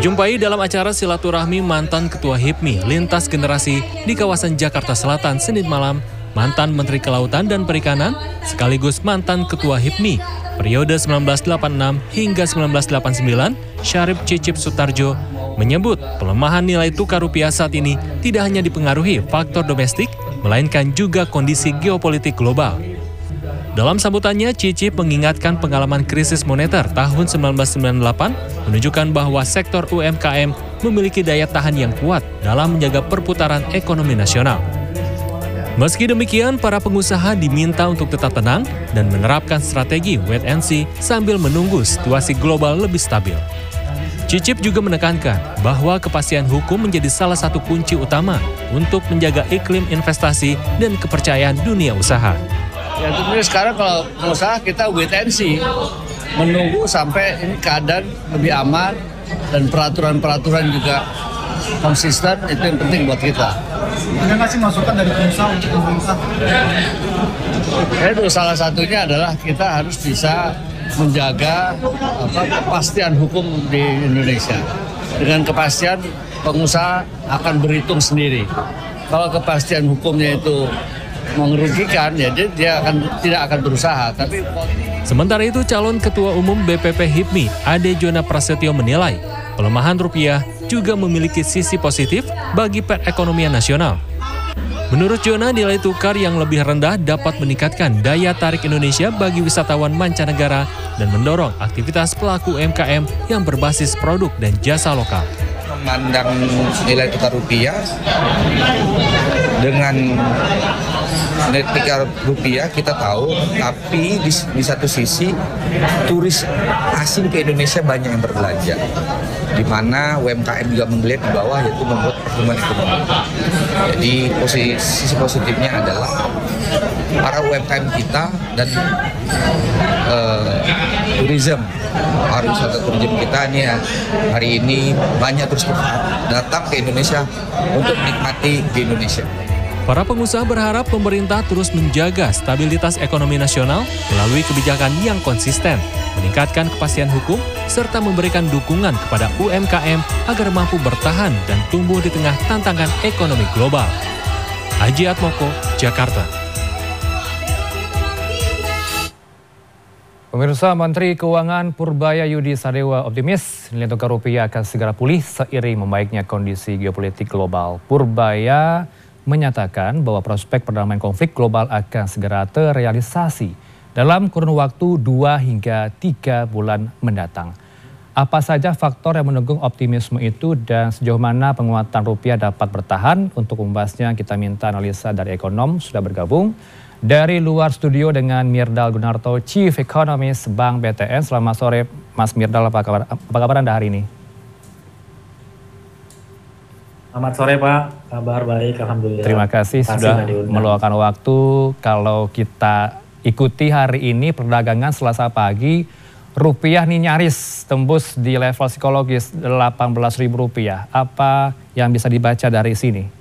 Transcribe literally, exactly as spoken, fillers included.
Dijumpai dalam acara silaturahmi mantan Ketua HIPMI lintas generasi di kawasan Jakarta Selatan Senin malam, mantan Menteri Kelautan dan Perikanan sekaligus mantan Ketua HIPMI periode seribu sembilan ratus delapan puluh enam hingga seribu sembilan ratus delapan puluh sembilan, Syarif Cicip Sutarjo, menyebut pelemahan nilai tukar rupiah saat ini tidak hanya dipengaruhi faktor domestik, melainkan juga kondisi geopolitik global. Dalam sambutannya, Cicip mengingatkan pengalaman krisis moneter tahun seribu sembilan ratus sembilan puluh delapan menunjukkan bahwa sektor U M K M memiliki daya tahan yang kuat dalam menjaga perputaran ekonomi nasional. Meski demikian, para pengusaha diminta untuk tetap tenang dan menerapkan strategi wait and see sambil menunggu situasi global lebih stabil. Cicip juga menekankan bahwa kepastian hukum menjadi salah satu kunci utama untuk menjaga iklim investasi dan kepercayaan dunia usaha. Ya tentunya sekarang kalau pengusaha kita wait and see, menunggu sampai ini keadaan lebih aman dan peraturan-peraturan juga konsisten, itu yang penting buat kita. Ada nggak sih masukan dari pengusaha untuk pemerintah? Ya, itu salah satunya adalah kita harus bisa menjaga apa, kepastian hukum di Indonesia. Dengan kepastian pengusaha akan berhitung sendiri. Kalau kepastian hukumnya itu mengerugikan, ya dia, dia akan tidak akan berusaha. Tapi sementara itu, calon Ketua Umum B P P HIPMI Ade Jona Prasetyo menilai pelemahan rupiah juga memiliki sisi positif bagi perekonomian nasional. Menurut Jona, nilai tukar yang lebih rendah dapat meningkatkan daya tarik Indonesia bagi wisatawan mancanegara dan mendorong aktivitas pelaku U M K M yang berbasis produk dan jasa lokal. Memandang nilai tukar rupiah dengan nilai tukar rupiah kita tahu, tapi di, di satu sisi turis asing ke Indonesia banyak yang berbelanja, di mana U M K M juga menggeliat di bawah, yaitu membuat pertumbuhan ekonomi. Jadi posisi, sisi positifnya adalah para U M K M kita dan uh, tourism, pariwisata turisme kita nih ya, hari ini banyak terus datang ke Indonesia untuk menikmati di Indonesia. Para pengusaha berharap pemerintah terus menjaga stabilitas ekonomi nasional melalui kebijakan yang konsisten, meningkatkan kepastian hukum, serta memberikan dukungan kepada U M K M agar mampu bertahan dan tumbuh di tengah tantangan ekonomi global. Aji Atmoko, Jakarta. Pemirsa, Menteri Keuangan Purbaya Yudi Sadewa optimis nilai tukar rupiah akan segera pulih seiring membaiknya kondisi geopolitik global. Purbaya menyatakan bahwa prospek perdamaian konflik global akan segera terrealisasi dalam kurun waktu dua hingga tiga bulan mendatang. Apa saja faktor yang mendukung optimisme itu dan sejauh mana penguatan rupiah dapat bertahan? Untuk membahasnya kita minta analisa dari ekonom sudah bergabung dari luar studio dengan Mirdal Gunarto, Chief Economist Bank B T N. Selamat sore Mas Mirdal, apa kabar, apa kabar Anda hari ini? Selamat sore Pak, kabar baik Alhamdulillah. Terima kasih sudah meluangkan waktu. Kalau kita ikuti hari ini perdagangan Selasa pagi, rupiah nih nyaris tembus di level psikologis delapan belas ribu rupiah. Apa yang bisa dibaca dari sini?